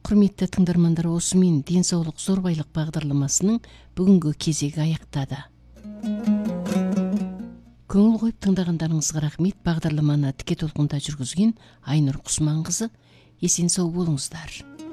Құрметті тыңдармандар, осымен денсаулық зор байлық бағдарламасының бүгінгі кезегі аяқтады. Көңіл қойып тыңдағандарыңызға рахмет. Бағдарламаны тіке толқында жүргізген Айнұр Құсманқызы. Есен сау болыңыздар.